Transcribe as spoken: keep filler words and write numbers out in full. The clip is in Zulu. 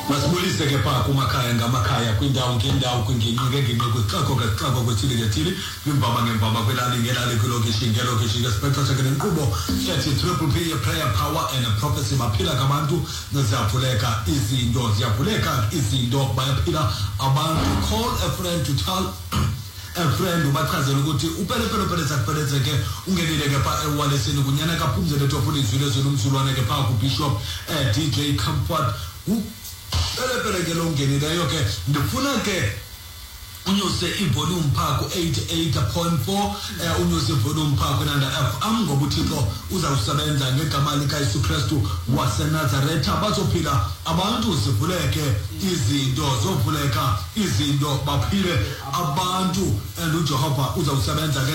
Masibulise ke pha kumakhaya ngamakhaya kwindawo ngendawo kwingingqi ngengingqi kwixako kwexako kwethile ngethile kwimbaba ngembaba kwelali ngelali kwilokishi ngelokishi ngesipexesha ke nenkqubo ethi Triple P Prayer Power and Prophecy baphila kabantu ziyavuleka izinto ziyavuleka izinto bayaphila abantu. Call a friend to tell a friend ubachazela ukuthi upelepele pele sakupeleze ke ungenile ke pha ewalesini kunyana kaphumzele tophula izwile zolumsulwane ke pha ku Bishop eh, D J Comfort Pelepele ke longeneleyo ke ndifuna ke unyuse ivolume pha ku eighty-eight point four eh unyuse ivolume pha ku Nanda F M ngoba uThixo uzawusebenza ngegama lika Yesu Kristu waseNazaretha bazophila abantu zivuleke izinto zovuleka izinto baphile abantu and uJehova uzawusebenza